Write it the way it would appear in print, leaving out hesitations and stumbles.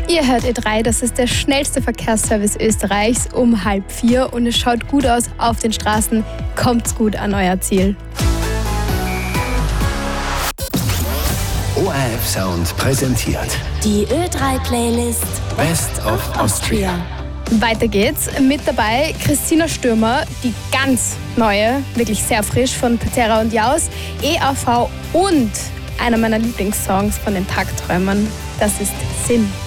Ihr hört Ö3, das ist der schnellste Verkehrsservice Österreichs um 3:30 und es schaut gut aus auf den Straßen. Kommt's gut an euer Ziel. ORF Sound präsentiert die Ö3-Playlist Best of Austria. Weiter geht's. Mit dabei Christina Stürmer, die ganz neue, wirklich sehr frisch von Patera und Jaus, EAV und einer meiner Lieblingssongs von den Tagträumern. Das ist Sinn.